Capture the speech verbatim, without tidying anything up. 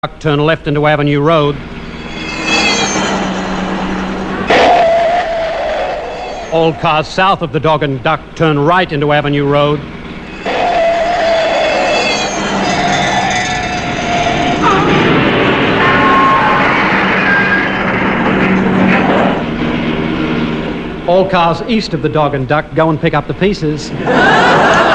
Turn left into Avenue Road. All cars south of the Dog and Duck turn right into Avenue Road. All cars east of the Dog and Duck go and pick up the pieces.